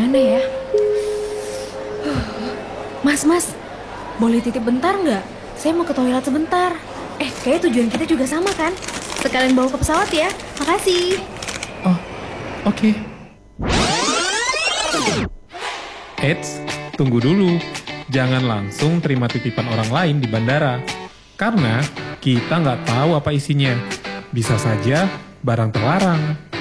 Mana ya? Mas, boleh titip bentar nggak? Saya mau ke toilet sebentar. Kayaknya tujuan kita juga sama kan? Sekalian bawa ke pesawat ya. Makasih. Oh, oke. Eits, tunggu dulu. Jangan langsung terima titipan orang lain di bandara. Karena kita nggak tahu apa isinya. Bisa saja barang terlarang.